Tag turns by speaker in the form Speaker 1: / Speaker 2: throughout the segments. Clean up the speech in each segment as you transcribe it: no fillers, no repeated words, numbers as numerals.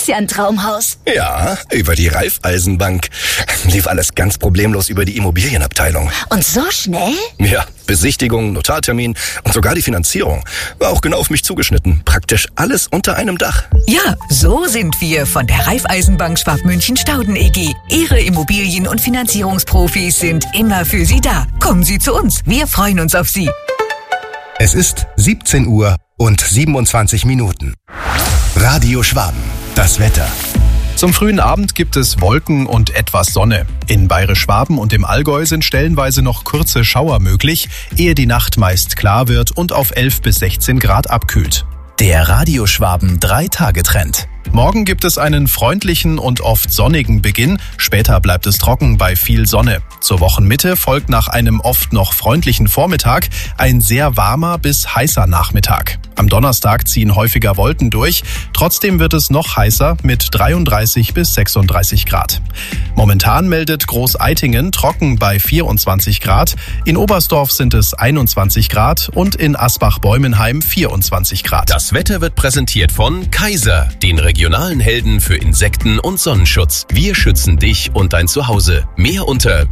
Speaker 1: ist ja ein Traumhaus.
Speaker 2: Ja, über die Raiffeisenbank. Lief alles ganz problemlos über die Immobilienabteilung.
Speaker 1: Und so schnell?
Speaker 2: Ja, Besichtigung, Notartermin und sogar die Finanzierung. War auch genau auf mich zugeschnitten. Praktisch alles unter einem Dach.
Speaker 3: Ja, so sind wir von der Raiffeisenbank Schwabmünchen-Stauden EG. Ihre Immobilien- und Finanzierungsprofis sind immer für Sie da. Kommen Sie zu uns. Wir freuen uns auf Sie.
Speaker 4: Es ist 17 Uhr und 27 Minuten. Radio Schwaben, das Wetter.
Speaker 5: Zum frühen Abend gibt es Wolken und etwas Sonne. In Bayerisch-Schwaben und im Allgäu sind stellenweise noch kurze Schauer möglich, ehe die Nacht meist klar wird und auf 11 bis 16 Grad abkühlt.
Speaker 6: Der Radio Schwaben 3-Tage-Trend.
Speaker 5: Morgen gibt es einen freundlichen und oft sonnigen Beginn. Später bleibt es trocken bei viel Sonne. Zur Wochenmitte folgt nach einem oft noch freundlichen Vormittag ein sehr warmer bis heißer Nachmittag. Am Donnerstag ziehen häufiger Wolken durch. Trotzdem wird es noch heißer mit 33 bis 36 Grad. Momentan meldet Großeitingen trocken bei 24 Grad. In Oberstdorf sind es 21 Grad und in Asbach-Bäumenheim 24 Grad.
Speaker 7: Das Wetter wird präsentiert von Kaiser, den regionalen Helden für Insekten- und Sonnenschutz. Wir schützen dich und dein Zuhause. Mehr unter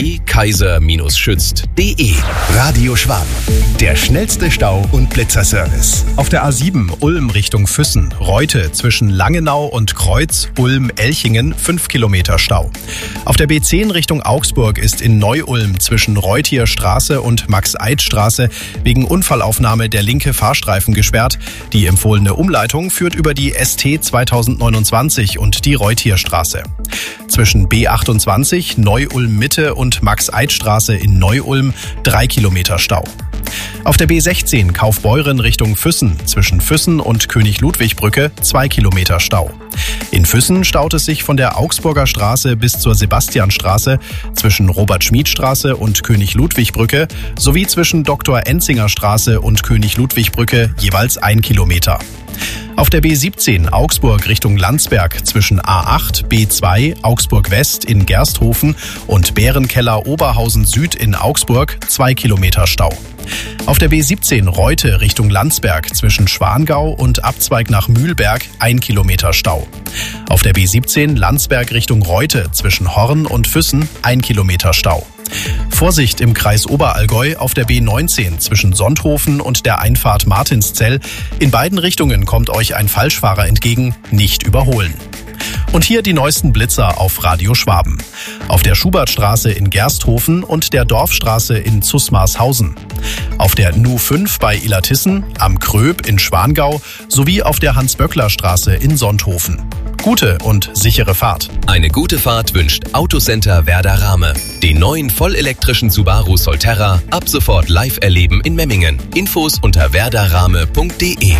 Speaker 7: www.kaiser-schützt.de.
Speaker 4: Radio Schwaben, der schnellste Stau- und Blitzerservice.
Speaker 5: Auf der A7 Ulm Richtung Füssen, Reute zwischen Langenau und Kreuz, Ulm-Elchingen 5 Kilometer Stau. Auf der B10 Richtung Augsburg ist in Neu-Ulm zwischen Reutierstraße und Max-Eid-Straße wegen Unfallaufnahme der linke Fahrstreifen gesperrt. Die empfohlene Umleitung führt über die ST 2029 und die Reutierstraße. Zwischen B28 Neu-Ulm-Mitte und Max-Eid-Straße in Neu-Ulm 3 Kilometer Stau. Auf der B16 Kaufbeuren Richtung Füssen zwischen Füssen und König-Ludwig-Brücke 2 Kilometer Stau. In Füssen staut es sich von der Augsburger Straße bis zur Sebastianstraße, zwischen Robert-Schmid-Straße und König-Ludwig-Brücke sowie zwischen Dr.-Enzinger-Straße und König-Ludwig-Brücke jeweils 1 Kilometer. Auf der B17 Augsburg Richtung Landsberg zwischen A8, B2 Augsburg West in Gersthofen und Bärenkeller Oberhausen Süd in Augsburg 2 Kilometer Stau. Auf der B17 Reute Richtung Landsberg zwischen Schwangau und Abzweig nach Mühlberg 1 Kilometer Stau. Auf der B17 Landsberg Richtung Reute zwischen Horn und Füssen 1 Kilometer Stau. Vorsicht im Kreis Oberallgäu auf der B19 zwischen Sonthofen und der Einfahrt Martinszell. In beiden Richtungen kommt euch ein Falschfahrer entgegen, nicht überholen. Und hier die neuesten Blitzer auf Radio Schwaben. Auf der Schubertstraße in Gersthofen und der Dorfstraße in Zusmarshausen. Auf der NU5 bei Illertissen, am Kröb in Schwangau sowie auf der Hans-Böckler-Straße in Sonthofen. Gute und sichere Fahrt.
Speaker 7: Eine gute Fahrt wünscht Autocenter Werder Rahme. Den neuen vollelektrischen Subaru Solterra ab sofort live erleben in Memmingen. Infos unter werderrahme.de.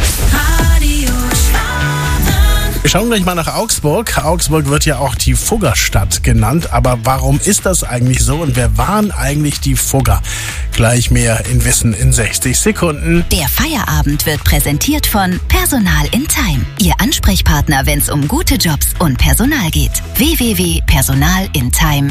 Speaker 8: Wir schauen gleich mal nach Augsburg. Augsburg wird ja auch die Fuggerstadt genannt. Aber warum ist das eigentlich so und wer waren eigentlich die Fugger? Gleich mehr in Wissen in 60 Sekunden.
Speaker 1: Der Feierabend wird präsentiert von Personal in Time. Ihr Ansprechpartner, wenn es um gute Jobs und Personal geht. www.personalintime.de